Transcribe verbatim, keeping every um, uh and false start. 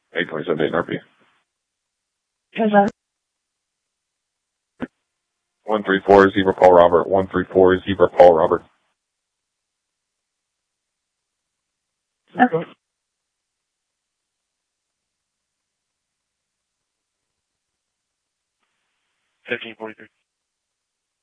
eight twenty-seven, eight N R P. one three four, Zebra Paul Robert, one three four, Zebra Paul Robert. Okay. fifteen forty-three.